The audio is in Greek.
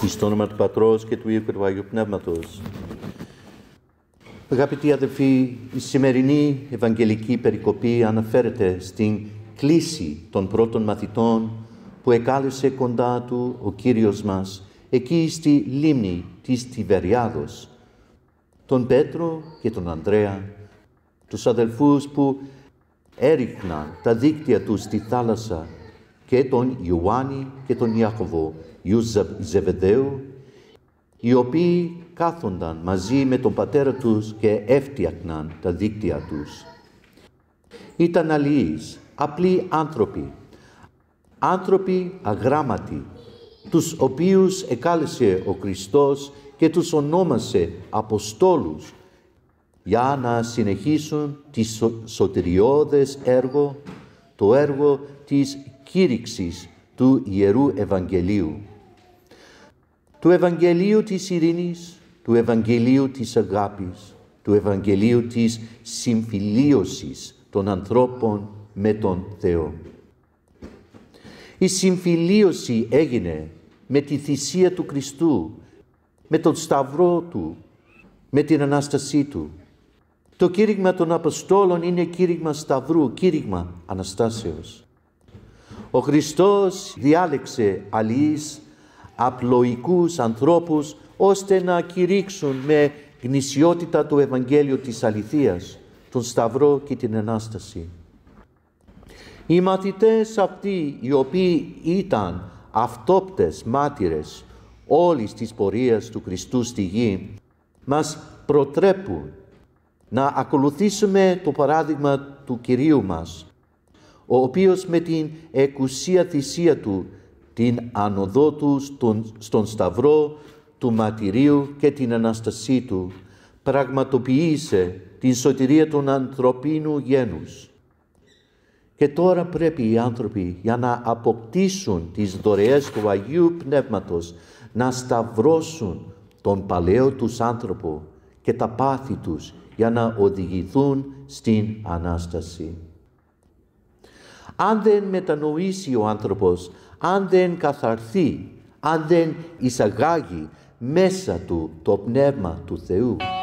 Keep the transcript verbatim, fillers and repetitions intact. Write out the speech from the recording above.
Εις το όνομα του Πατρός και του Υιού και του Αγίου Πνεύματος. Αγαπητοί αδελφοί, η σημερινή Ευαγγελική περικοπή αναφέρεται στην κλήση των πρώτων μαθητών που εκάλεσε κοντά του ο Κύριος μας εκεί στη λίμνη της Τιβεριάδος, τον Πέτρο και τον Ανδρέα, τους αδελφούς που έριχναν τα δίκτυα τους στη θάλασσα, και τον Ιωάννη και τον Ιάκωβο, γιους Ζεβεδαίου, οι οποίοι κάθονταν μαζί με τον πατέρα τους και έφτιαχναν τα δίκτυα τους. Ήταν αλληλείς, απλοί άνθρωποι, άνθρωποι αγράμματοι, τους οποίους εκάλεσε ο Χριστός και τους ονόμασε Αποστόλους για να συνεχίσουν τη σω, σωτηριώδες έργο, το έργο της κήρυξης του Ιερού Ευαγγελίου. Του Ευαγγελίου της ειρήνης, του Ευαγγελίου της αγάπης, του Ευαγγελίου της συμφιλίωσης των ανθρώπων με τον Θεό. Η συμφιλίωση έγινε με τη θυσία του Χριστού, με τον Σταυρό Του, με την Ανάστασή Του. Το κήρυγμα των Αποστόλων είναι κήρυγμα Σταυρού, κήρυγμα Αναστάσεως. Ο Χριστός διάλεξε αλληλείς, απλοϊκούς ανθρώπους, ώστε να κηρύξουν με γνησιότητα το Ευαγγέλιο της αληθείας, τον Σταυρό και την Ανάσταση. Οι μαθητές αυτοί, οι οποίοι ήταν αυτόπτες μάρτυρες όλης της πορείας του Χριστού στη γη, μας προτρέπουν να ακολουθήσουμε το παράδειγμα του Κυρίου μας, ο οποίος με την εκουσία θυσία Του, την άνοδό Του στον, στον Σταυρό του μαρτυρίου και την Ανάστασή Του, πραγματοποίησε την σωτηρία των ανθρωπίνου γένους. Και τώρα πρέπει οι άνθρωποι, για να αποκτήσουν τις δωρεές του Αγίου Πνεύματος, να σταυρώσουν τον παλαιό τους άνθρωπο και τα πάθη τους, για να οδηγηθούν στην Ανάσταση. Αν δεν μετανοήσει ο άνθρωπος, αν δεν καθαρθεί, αν δεν εισαγάγει μέσα του το Πνεύμα του Θεού,